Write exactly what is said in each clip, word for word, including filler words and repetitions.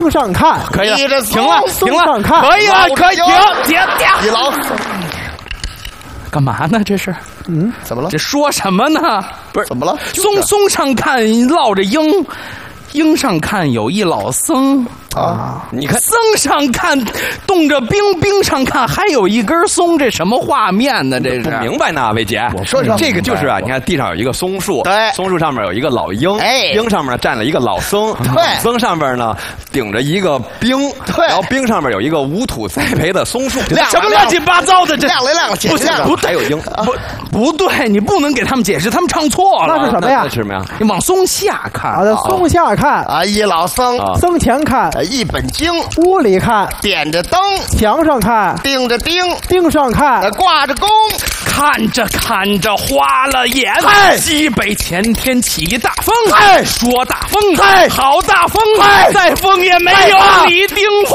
上看， 可以了， 一着停了，停了， 上看， 可以了，可以停停停。 一老干嘛呢？这是， 嗯， 怎么了？ 这说什么呢？ 不是怎么了？ 松松上看落着鹰，鹰上看有一老僧。 啊！ 你看，僧上看冻着冰，冰上看还有一根松，这什么画面呢？这是不明白呢，魏姐。 我说说这个就是啊，你看地上有一个松树， 对， 松树上面有一个老鹰， 哎， 鹰上面站了一个老僧， 对， 僧上面呢顶着一个冰， 对， 然后冰上面有一个无土栽培的松树， 什么乱七八糟的？这亮了亮了， 不是不还有鹰， 不不对，你不能给他们解释，他们唱错了。 那是什么呀？ 那是什么呀？ 你往松下看， 啊，松下看啊，一老僧， 僧前看， 一本经， 屋里看， 点着灯， 墙上看， 钉着钉， 钉上看， 挂着弓， 看着看着花了眼。西北前天起大风，说大风，好大风，再风也没有你顶风。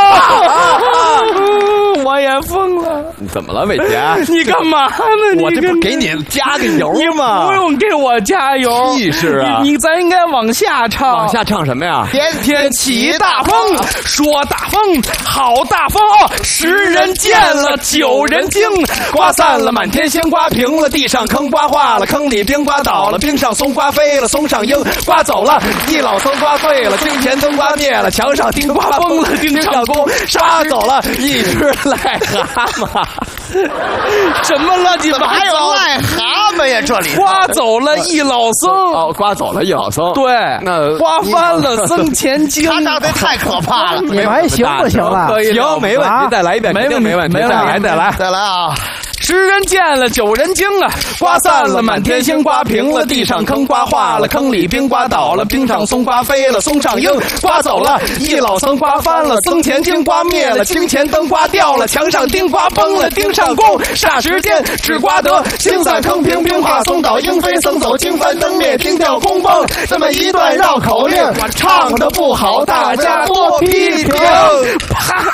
我也疯了。 你怎么了，伟杰？ 你干嘛呢？ 我这不给你加个油吗？ 不用给我加油， 气势啊！ 你咱应该往下唱。 往下唱什么呀？ 天天起大风，说大风，好大风哦！十人见了九人惊，刮散了满天星，刮平了地上坑，刮化了坑里冰，刮倒了冰上松，刮飞了松上鹰，刮走了一老僧，刮碎了金钱灯，刮灭了墙上钉，刮崩了钉上弓，杀走了一只癞蛤蟆。什么乱七八糟？ 还有癞蛤蟆呀？这里刮走了一老僧， 哦，刮走了一老僧。 对， 那刮翻了僧前经。 他长得太可怕了。 你们还行不行了？ 行，没问题，再来一遍， 没问题， 没问题， 再来，再来， 再来啊！ 十人见了九人惊啊，刮散了满天星，刮平了地上坑，刮化了坑里冰，刮倒了冰上松，刮飞了松上鹰，刮走了一老僧，刮翻了僧前经，刮灭了青前灯，刮掉了墙上钉，刮崩了钉上弓。霎时间只刮得星散坑平，冰化松倒，鹰飞僧走，经翻灯灭，钉掉弓崩。这么一段绕口令，唱的不好，大家多批评。啪。